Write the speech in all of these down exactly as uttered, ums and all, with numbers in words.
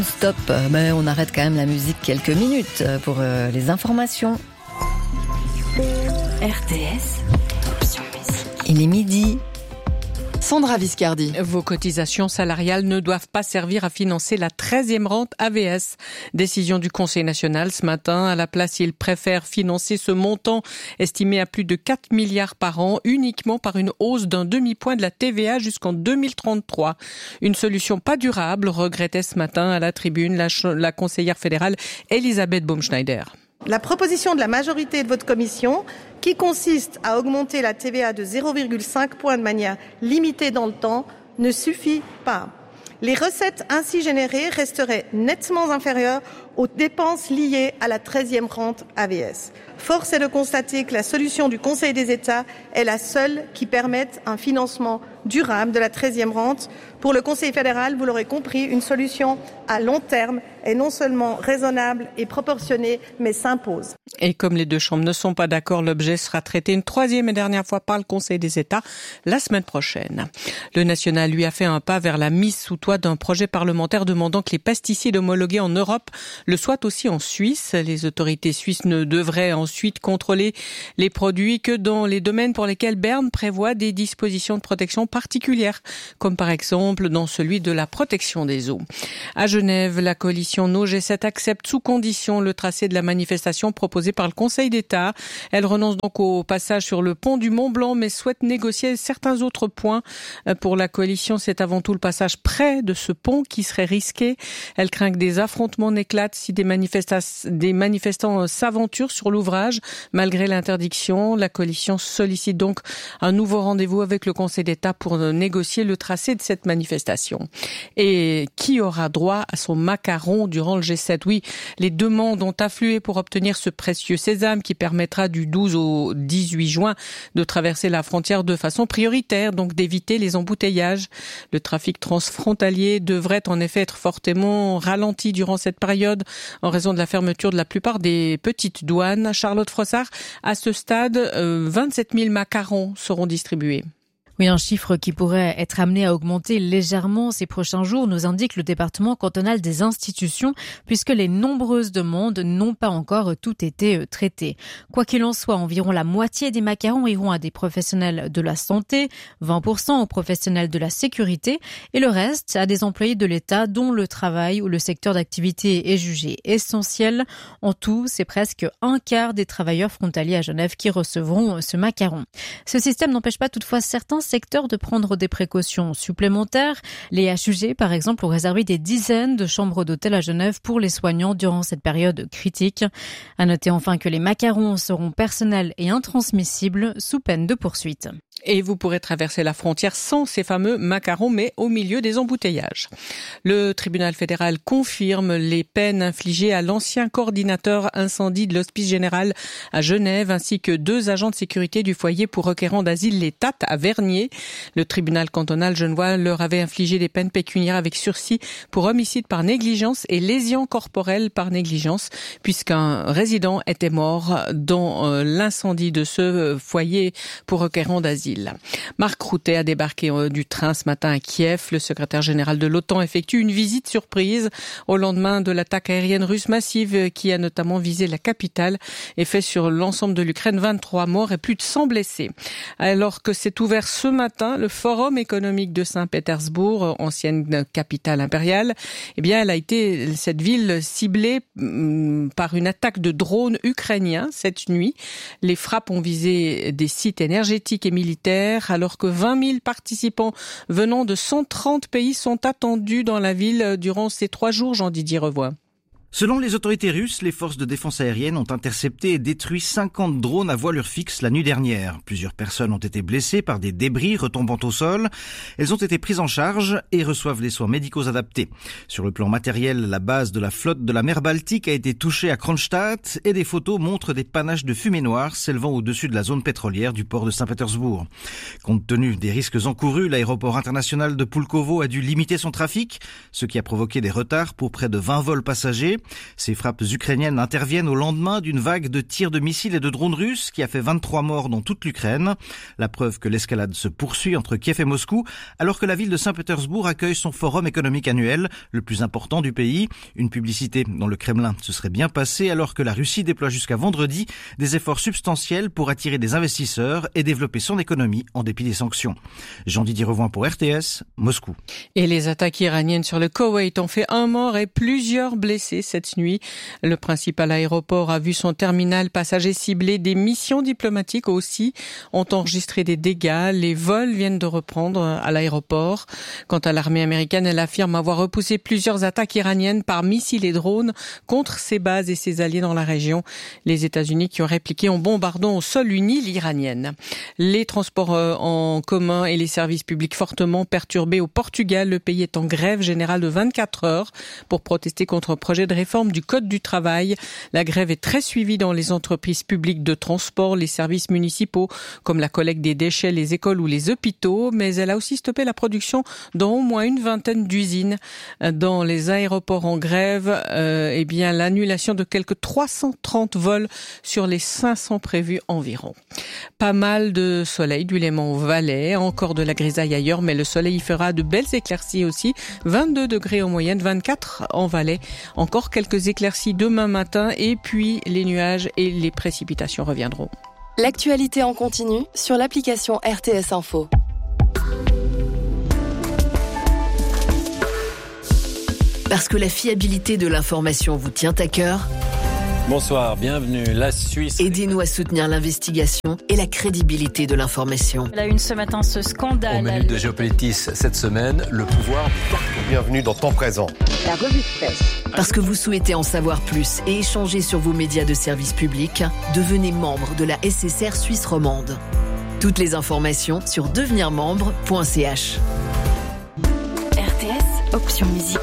Stop, mais on arrête quand même la musique quelques minutes pour euh, les informations. R T S, option musique. Il est midi. Sandra Viscardi. Vos cotisations salariales ne doivent pas servir à financer la treizième rente A V S. Décision du Conseil national ce matin. À la place, il préfère financer ce montant estimé à plus de quatre milliards par an uniquement par une hausse d'un demi-point de la T V A jusqu'en deux mille trente-trois. Une solution pas durable, regrettait ce matin à la tribune la, la conseillère fédérale Elisabeth Baumschneider. La proposition de la majorité de votre commission, qui consiste à augmenter la T V A de zéro virgule cinq points de manière limitée dans le temps, ne suffit pas. Les recettes ainsi générées resteraient nettement inférieures aux dépenses liées à la treizième rente A V S. Force est de constater que la solution du Conseil des États est la seule qui permette un financement durable de la treizième rente. Pour le Conseil fédéral, vous l'aurez compris, une solution à long terme est non seulement raisonnable et proportionnée, mais s'impose. Et comme les deux chambres ne sont pas d'accord, l'objet sera traité une troisième et dernière fois par le Conseil des États la semaine prochaine. Le national, lui, a fait un pas vers la mise sous toit d'un projet parlementaire demandant que les pesticides homologués en Europe le soient aussi en Suisse. Les autorités suisses ne devraient ensuite contrôler les produits que dans les domaines pour lesquels Berne prévoit des dispositions de protection particulières, comme par exemple dans celui de la protection des eaux. À Genève, la coalition No G sept accepte sous condition le tracé de la manifestation proposée par le Conseil d'État. Elle renonce donc au passage sur le pont du Mont-Blanc, mais souhaite négocier certains autres points. Pour la coalition, c'est avant tout le passage près de ce pont qui serait risqué. Elle craint que des affrontements n'éclatent si des, manifesta- des manifestants s'aventurent sur l'ouvrage. Malgré l'interdiction, la coalition sollicite donc un nouveau rendez-vous avec le Conseil d'État pour négocier le tracé de cette manifestation. Et qui aura droit à son macaron durant le G sept? Oui, les demandes ont afflué pour obtenir ce précieux sésame qui permettra du douze au dix-huit juin de traverser la frontière de façon prioritaire, donc d'éviter les embouteillages. Le trafic transfrontalier devrait en effet être fortement ralenti durant cette période en raison de la fermeture de la plupart des petites douanes. Charlotte Frossard, à ce stade, euh, vingt-sept mille macarons seront distribués. Oui, un chiffre qui pourrait être amené à augmenter légèrement ces prochains jours, nous indique le département cantonal des institutions, puisque les nombreuses demandes n'ont pas encore tout été traitées. Quoi qu'il en soit, environ la moitié des macarons iront à des professionnels de la santé, vingt pour cent aux professionnels de la sécurité, et le reste à des employés de l'État dont le travail ou le secteur d'activité est jugé essentiel. En tout, c'est presque un quart des travailleurs frontaliers à Genève qui recevront ce macaron. Ce système n'empêche pas toutefois certains secteur de prendre des précautions supplémentaires. Les H U G, par exemple, ont réservé des dizaines de chambres d'hôtel à Genève pour les soignants durant cette période critique. À noter enfin que les macarons seront personnels et intransmissibles sous peine de poursuite. Et vous pourrez traverser la frontière sans ces fameux macarons, mais au milieu des embouteillages. Le tribunal fédéral confirme les peines infligées à l'ancien coordinateur incendie de l'Hospice général à Genève, ainsi que deux agents de sécurité du foyer pour requérants d'asile, les T A T, à Vernier. Le tribunal cantonal genevois leur avait infligé des peines pécuniaires avec sursis pour homicide par négligence et lésion corporelle par négligence, puisqu'un résident était mort dans l'incendie de ce foyer pour requérants d'asile. Marc Routet a débarqué du train ce matin à Kiev. Le secrétaire général de l'OTAN effectue une visite surprise au lendemain de l'attaque aérienne russe massive qui a notamment visé la capitale et fait sur l'ensemble de l'Ukraine vingt-trois morts et plus de cent blessés. Alors que s'est ouvert ce matin le Forum économique de Saint-Pétersbourg, ancienne capitale impériale, eh bien, elle a été, cette ville, ciblée par une attaque de drones ukrainiens cette nuit. Les frappes ont visé des sites énergétiques et militaires, alors que vingt mille participants venant de cent trente pays sont attendus dans la ville durant ces trois jours, Jean-Didier Revoix. Selon les autorités russes, les forces de défense aérienne ont intercepté et détruit cinquante drones à voilure fixe la nuit dernière. Plusieurs personnes ont été blessées par des débris retombant au sol. Elles ont été prises en charge et reçoivent les soins médicaux adaptés. Sur le plan matériel, la base de la flotte de la mer Baltique a été touchée à Kronstadt et des photos montrent des panaches de fumée noire s'élevant au-dessus de la zone pétrolière du port de Saint-Pétersbourg. Compte tenu des risques encourus, l'aéroport international de Pulkovo a dû limiter son trafic, ce qui a provoqué des retards pour près de vingt vols passagers. Ces frappes ukrainiennes interviennent au lendemain d'une vague de tirs de missiles et de drones russes qui a fait vingt-trois morts dans toute l'Ukraine. La preuve que l'escalade se poursuit entre Kiev et Moscou, alors que la ville de Saint-Pétersbourg accueille son forum économique annuel, le plus important du pays. Une publicité dans le Kremlin se serait bien passée alors que la Russie déploie jusqu'à vendredi des efforts substantiels pour attirer des investisseurs et développer son économie en dépit des sanctions. Jean-Didier Revoin pour R T S, Moscou. Et les attaques iraniennes sur le Koweït ont fait un mort et plusieurs blessés cette nuit. Le principal aéroport a vu son terminal passager ciblé. Des missions diplomatiques aussi ont enregistré des dégâts. Les vols viennent de reprendre à l'aéroport. Quant à l'armée américaine, elle affirme avoir repoussé plusieurs attaques iraniennes par missiles et drones contre ses bases et ses alliés dans la région. Les États-Unis qui ont répliqué en bombardant au sol une île iranienne. Les transports en commun et les services publics fortement perturbés au Portugal. Le pays est en grève générale de vingt-quatre heures pour protester contre un projet de réforme du Code du travail. La grève est très suivie dans les entreprises publiques de transport, les services municipaux comme la collecte des déchets, les écoles ou les hôpitaux, mais elle a aussi stoppé la production dans au moins une vingtaine d'usines. Dans les aéroports en grève, euh, eh bien l'annulation de quelques trois cent trente vols sur les cinq cents prévus environ. Pas mal de soleil du Léman au Valais, encore de la grisaille ailleurs, mais le soleil y fera de belles éclaircies aussi. vingt-deux degrés en moyenne, vingt-quatre en Valais. Encore quelques éclaircies demain matin et puis les nuages et les précipitations reviendront. L'actualité en continu sur l'application R T S Info. Parce que la fiabilité de l'information vous tient à cœur. Bonsoir, bienvenue. La Suisse. Aidez-nous à soutenir l'investigation et la crédibilité de l'information. La une ce matin, ce scandale. Au menu de Géopolitis cette semaine, le pouvoir du carton. Bienvenue dans Temps Présent. La revue de presse. Parce que vous souhaitez en savoir plus et échanger sur vos médias de service public, devenez membre de la S S R Suisse romande. Toutes les informations sur devenir membre point c h. R T S, option musique.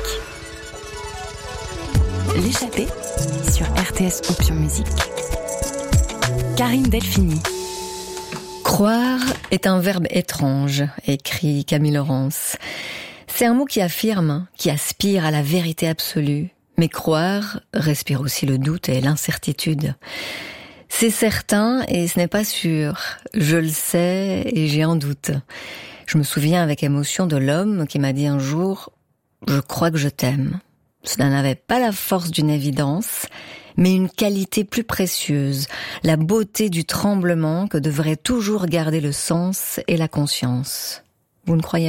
L'échappée sur R T S Option Musique. Karine Delphini. Croire est un verbe étrange, écrit Camille Laurence. C'est un mot qui affirme, qui aspire à la vérité absolue. Mais croire respire aussi le doute et l'incertitude. C'est certain et ce n'est pas sûr. Je le sais et j'ai un doute. Je me souviens avec émotion de l'homme qui m'a dit un jour « Je crois que je t'aime ». Cela n'avait pas la force d'une évidence, mais une qualité plus précieuse, la beauté du tremblement que devrait toujours garder le sens et la conscience. Vous ne croyez pas ?